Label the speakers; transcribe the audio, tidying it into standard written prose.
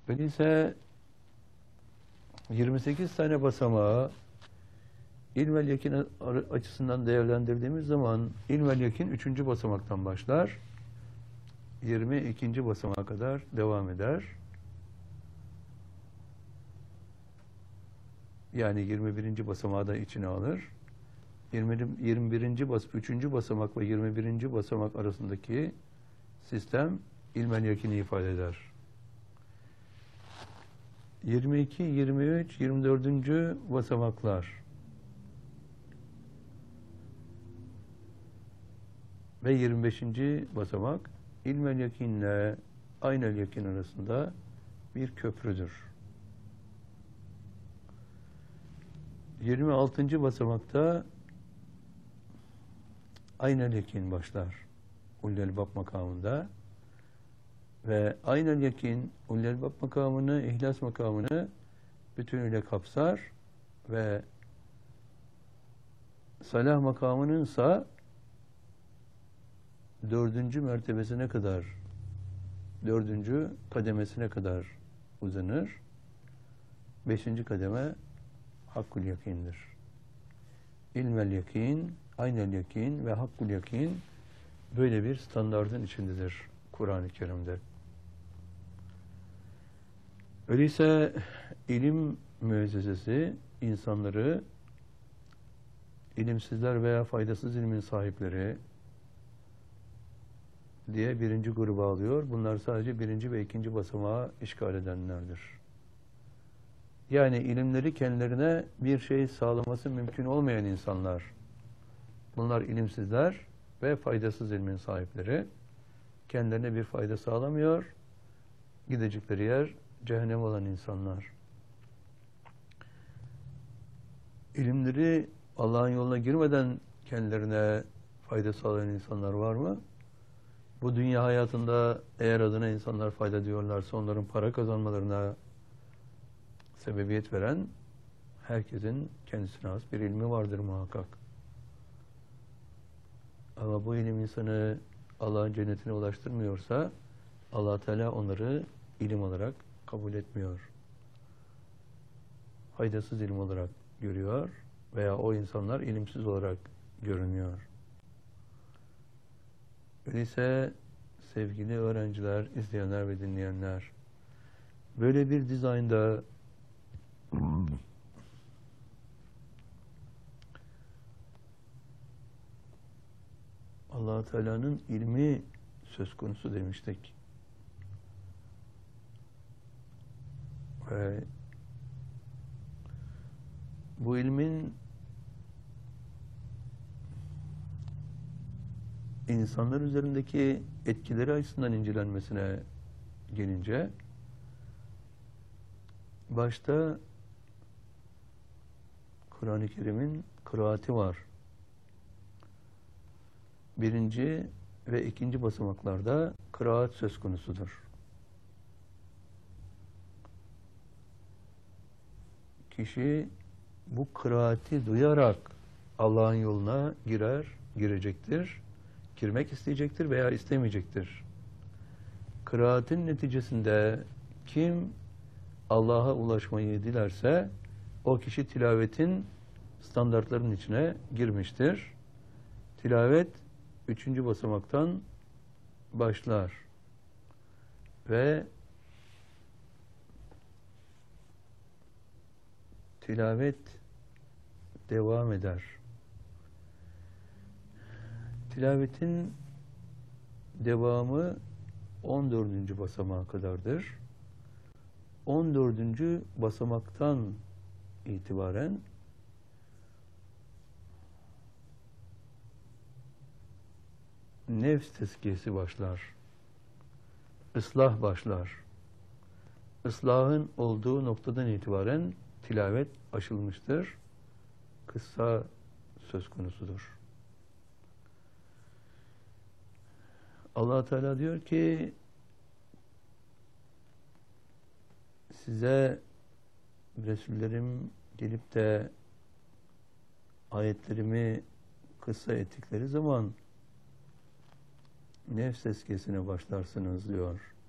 Speaker 1: Öyleyse 28 tane basamağı ilmel yakin açısından değerlendirdiğimiz zaman ilmel yakin 3. basamaktan başlar. 22. basamağa kadar devam eder. Yani 21. basamağı da içine alır. 3. basamak ve 21. basamak arasındaki sistem ilmel yakini ifade eder. 22, 23, 24. basamaklar ve 25. basamak ilmel yakinle aynel yakin arasında bir köprüdür. 26. basamakta aynel yakin başlar. Ullel bab makamında ve aynel yakin ullel bab makamını, ihlas makamını bütünüyle kapsar ve salah makamınınsa 4. mertebesine kadar, 4. kademesine kadar uzanır. 5. kademe hakkul yakindir. İlmel yakin, aynel yakin ve hakkul yakin böyle bir standardın içindedir Kur'an-ı Kerim'de. Öyleyse ilim müessesesi insanları ilimsizler veya faydasız ilmin sahipleri diye 1. gruba alıyor. Bunlar sadece 1. ve 2. basamağı işgal edenlerdir. Yani ilimleri kendilerine bir şey sağlaması mümkün olmayan insanlar. Bunlar ilimsizler ve faydasız ilmin sahipleri. Kendilerine bir fayda sağlamıyor. Gidecekleri yer cehennem olan insanlar. İlimleri Allah'ın yoluna girmeden kendilerine fayda sağlayan insanlar var mı? Bu dünya hayatında eğer adına insanlar fayda diyorlarsa onların para kazanmalarına sebebiyet veren herkesin kendisine has bir ilmi vardır muhakkak. Ama bu ilim insanı Allah'ın cennetine ulaştırmıyorsa Allah Teala onları ilim olarak kabul etmiyor. Faydasız ilim olarak görüyor veya o insanlar ilimsiz olarak görünüyor. Öyleyse sevgili öğrenciler, izleyenler ve dinleyenler, böyle bir dizaynda Allah-u Teala'nın ilmi söz konusu demiştik. Ve bu ilmin insanlar üzerindeki etkileri açısından incelenmesine gelince başta Kur'an-ı Kerim'in kıraati var. 1. ve 2. basamaklarda kıraat söz konusudur. Kişi bu kıraati duyarak Allah'ın yoluna girecektir. Girmek isteyecektir veya istemeyecektir. Kıraatin neticesinde kim Allah'a ulaşmayı dilerse o kişi tilavetin standartlarının içine girmiştir. Tilavet 3. basamaktan başlar ve tilavet devam eder. Tilavetin devamı 14. basamağa kadardır. 14. basamaktan itibaren nefs tezkiyesi başlar. Islah başlar. Islahın olduğu noktadan itibaren tilavet aşılmıştır. Kıssa söz konusudur. Allah Teala diyor ki size Resullerim gelip de ayetlerimi kıssa ettikleri zaman nefs tezkiyesine başlarsınız diyor.